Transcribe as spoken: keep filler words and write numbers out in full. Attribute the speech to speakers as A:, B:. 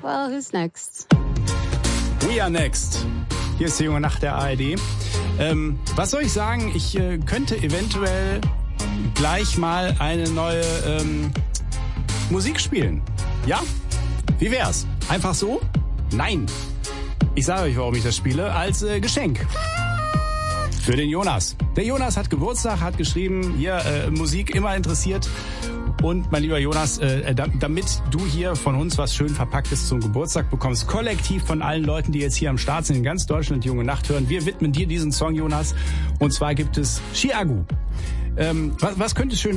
A: Well, who's next?
B: We are next. Hier ist die junge Nacht der A R D. Ähm, was soll ich sagen? Ich äh, könnte eventuell gleich mal eine neue ähm, Musik spielen. Ja? Wie wär's? Einfach so? Nein. Ich sage euch, warum ich das spiele. Als äh, Geschenk. Für den Jonas. Der Jonas hat Geburtstag, hat geschrieben, hier, äh, Musik immer interessiert. Und mein lieber Jonas, äh, damit du hier von uns was schön Verpacktes zum Geburtstag bekommst, kollektiv von allen Leuten, die jetzt hier am Start sind, in ganz Deutschland die junge Nacht hören, wir widmen dir diesen Song, Jonas. Und zwar gibt es Chiagu. Ähm, was, was könnte schön